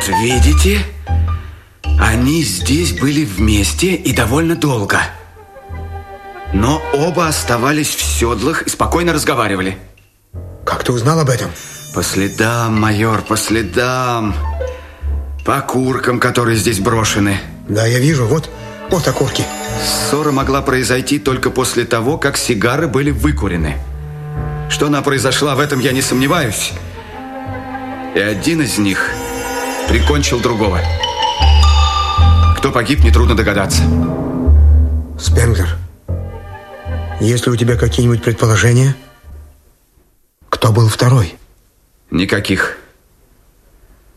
Вот видите, они здесь были вместе и довольно долго. Но оба оставались в седлах и спокойно разговаривали. Как ты узнал об этом? По следам, майор, по следам. По окуркам, которые здесь брошены. Да, я вижу, вот окурки. Ссора могла произойти только после того, как сигары были выкурены. Что она произошла, в этом я не сомневаюсь. И один из них прикончил другого. Кто погиб, нетрудно догадаться. Спенглер, есть ли у тебя какие-нибудь предположения? Кто был второй? Никаких.